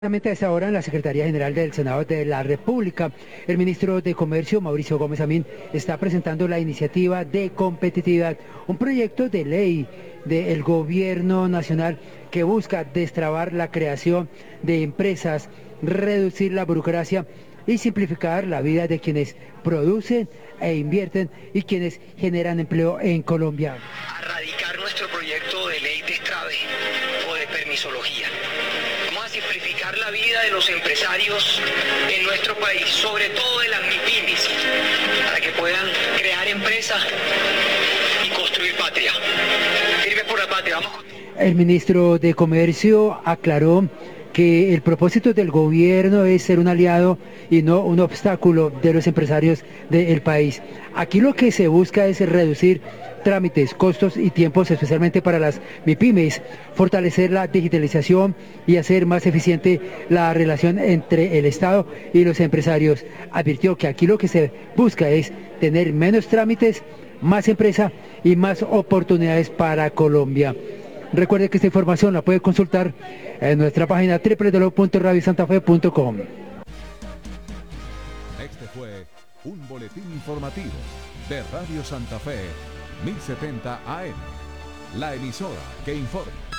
Precisamente a esta hora en la Secretaría General del Senado de la República, el ministro de Comercio, Mauricio Gómez Amín, está presentando la iniciativa de competitividad, un proyecto de ley del gobierno nacional que busca destrabar la creación de empresas, reducir la burocracia y simplificar la vida de quienes producen e invierten y quienes generan empleo en Colombia. A radicar nuestro proyecto de ley de Destrave o de permisología. Vamos a simplificar la vida de los empresarios en nuestro país, sobre todo de las MIPYMES, para que puedan crear empresas y construir patria. Firme por la patria, vamos. El ministro de Comercio aclaró que el propósito del gobierno es ser un aliado y no un obstáculo de los empresarios del país. Aquí lo que se busca es reducir trámites, costos y tiempos, especialmente para las MIPYMES, fortalecer la digitalización y hacer más eficiente la relación entre el Estado y los empresarios. Advirtió que aquí lo que se busca es tener menos trámites, más empresa y más oportunidades para Colombia. Recuerde que esta información la puede consultar en nuestra página www.radiosantafe.com. Este fue un boletín informativo de Radio Santa Fe, 1070 AM, la emisora que informa.